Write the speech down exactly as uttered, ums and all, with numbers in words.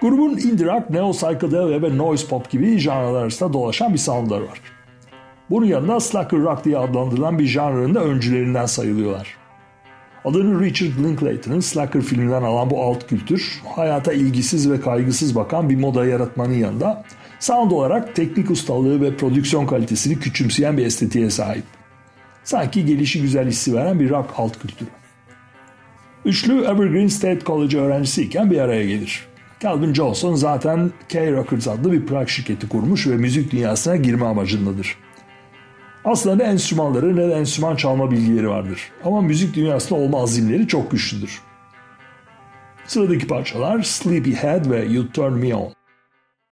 Grubun indie rock, neo psychedelic ve noise pop gibi janrlar arasında dolaşan bir soundları var. Bunun yanında slacker rock diye adlandırılan bir janrının da öncülerinden sayılıyorlar. Adını Richard Linklater'ın Slacker filminden alan bu alt kültür, hayata ilgisiz ve kaygısız bakan bir moda yaratmanın yanında sound olarak teknik ustalığı ve prodüksiyon kalitesini küçümseyen bir estetiğe sahip. Sanki gelişi güzel hissi veren bir rock alt kültürü. Üçlü Evergreen State College öğrencisiyken bir araya gelir. Calvin Johnson zaten K-Records adlı bir plak şirketi kurmuş ve müzik dünyasına girme amacındadır. Aslında ne enstrümanları ne de enstrüman çalma bilgileri vardır. Ama müzik dünyasında olma azimleri çok güçlüdür. Sıradaki parçalar Sleepyhead ve You Turn Me On.